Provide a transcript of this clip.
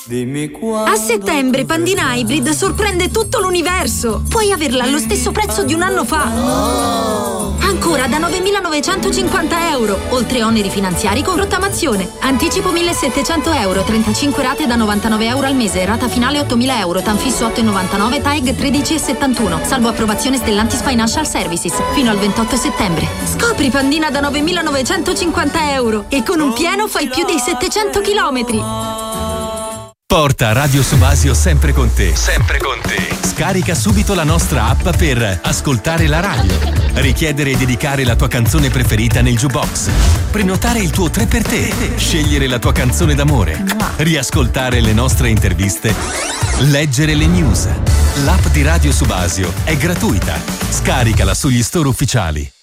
A settembre Pandina Hybrid sorprende tutto l'universo. Puoi averla allo stesso prezzo di un anno fa. Ancora da 9.950 euro, oltre oneri finanziari con rottamazione. Anticipo 1.700 euro, 35 rate da 99 euro al mese, rata finale 8.000 euro, Tanfisso 8,99, TAEG 13,71. Salvo approvazione Stellantis Financial Services. Fino al 28 settembre. Scopri Pandina da 9.950 euro e con un pieno fai più di 700 chilometri. Porta Radio Subasio sempre con te. Sempre con te. Scarica subito la nostra app per ascoltare la radio, richiedere e dedicare la tua canzone preferita nel jukebox, prenotare il tuo 3x te, scegliere la tua canzone d'amore, riascoltare le nostre interviste, leggere le news. L'app di Radio Subasio è gratuita. Scaricala sugli store ufficiali.